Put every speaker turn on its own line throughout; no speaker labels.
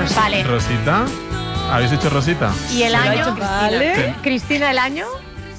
Vale.
Rosita. ¿Habéis hecho Rosita?
¿Y el año?
Vale.
Cristina, ¿el año?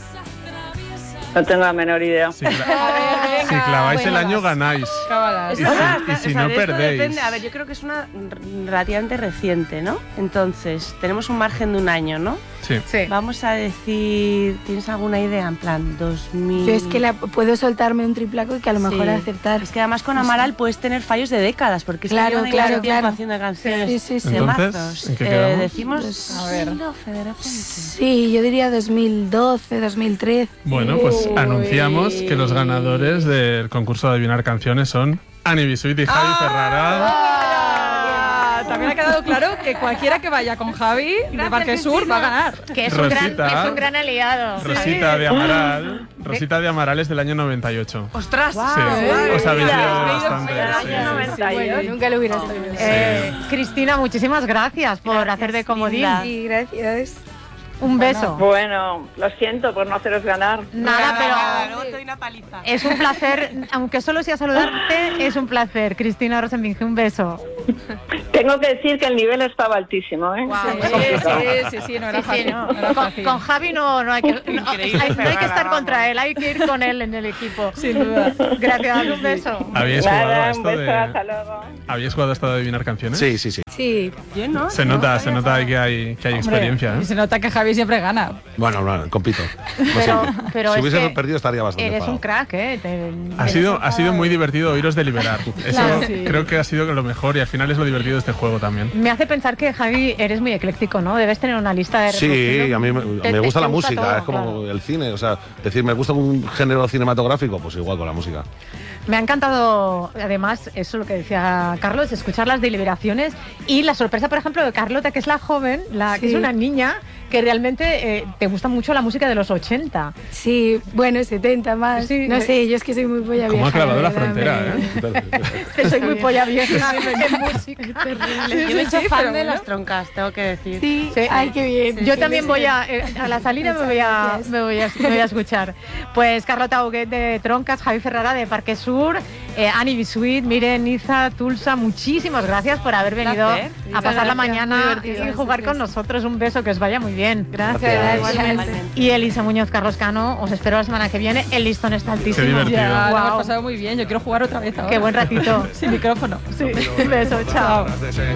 No tengo la menor idea.
Si claváis el año, ganáis.
Cábalas.
Y si no,
de esto
perdéis.
depende. A ver, yo creo que es una relativamente reciente, ¿no? Entonces, tenemos un margen de un año, ¿no?
Sí.
Vamos a decir, ¿tienes alguna idea? En plan, 2000...
Yo es que puedo soltarme un triplaco y que a lo mejor acertar.
Es que además con Amaral puedes tener fallos de décadas, porque es
Claro,
que
claro.
haciendo canciones
Sí.
de
Entonces,
mazos.
¿en qué quedamos?
Decimos...
A ver.
2012, de repente.
Sí, yo diría 2012, 2013.
Bueno, pues anunciamos que los ganadores del concurso de adivinar canciones son Ani Bisuit y Javi Ferrara.
También ha quedado claro que cualquiera que vaya con Javi de Parque Sur va a ganar.
Que es
Rosita.
un gran aliado.
Rosita de Amaral. Rosita de Amaral es del año 98.
¡Ostras!
Sí, os habéis liado bastante.
Bueno, nunca lo hubiera estado.
Cristina, muchísimas gracias por hacer de comodín.
Sí, gracias.
Un beso.
Bueno, lo siento por no haceros ganar.
Nada,
Luego te doy una paliza.
pero es un placer, aunque solo sea saludarte, es un placer. Cristina Rosenbinge, un beso.
Tengo que decir que el nivel estaba altísimo, ¿eh?
Sí, no era fácil.
no.
No era
Con
fácil.
Javi no hay que
Increíble,
no hay que
Ferrara,
estar contra
vamos.
él, hay que ir con él en el equipo.
Sin duda.
Gracias, un beso.
¿Habíais jugado a
Nada, un
esto
beso,
de...
hasta luego.
¿Habíais jugado a esto de adivinar canciones?
Sí.
Sí.
Yo no.
Se nota que hay experiencia,
Y
¿eh?
se nota que Javi siempre gana.
Bueno, compito.
Pero
Si
es
hubiese
que
perdido estaría bastante
eres
enfadado.
un crack, ¿eh?
Ha sido muy divertido oíros deliberar. Eso
Claro, sí.
creo que ha sido lo mejor y al final es lo divertido de este juego también.
Me hace pensar que, Javi, eres muy ecléctico, ¿no? Debes tener una lista de
Sí,
reproducción.
a mí me gusta la música,
todo,
es como
claro.
el cine, o sea, decir, me gusta un género cinematográfico, pues igual con la música.
Me ha encantado, además, eso lo que decía Carlos, escuchar las deliberaciones y la sorpresa, por ejemplo, de Carlota, que es la joven, que es una niña que realmente te gusta mucho la música de los 80.
Sí, bueno, 70 más.
Sí,
no sé, yo es que soy muy polla vieja.
¿Cómo ha clavado la
verdad,
frontera,
me-
Soy muy polla vieja en música.
Yo me he hecho fan de las troncas, tengo que decir.
Sí,
Sí.
ay, qué bien.
Yo
Sí,
también
sí,
voy
sí.
a la salida me voy a escuchar. Pues Carlota Huguet de Troncas, Javi Ferrara de Parque Sur, Ani Bisuit, Miren, Niza, Tulsa, muchísimas gracias por haber venido
Placer.
a pasar la
Gracias,
mañana
muy
y
divertido,
jugar
sí,
con
sí.
nosotros. Un beso, que os vaya muy bien.
Gracias.
Y Elisa Muñoz, Carlos Cano, os espero la semana que viene. El listón está altísimo.
Qué divertido.
Ya, lo
Guau.
hemos pasado muy bien. Yo quiero jugar otra vez ahora.
Qué buen ratito.
Sin micrófono.
Sí, un beso, chao.
Las de ese